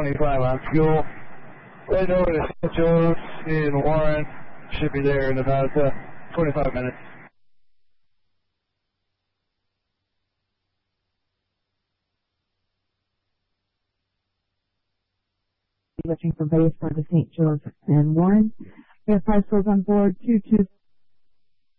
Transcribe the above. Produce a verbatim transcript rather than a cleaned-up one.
twenty-five on fuel. Right over to Saint Joe's in Warren. Should be there in about uh, twenty-five minutes. Looking for base for the Saint Joe's and Warren. We have parcels on board two two.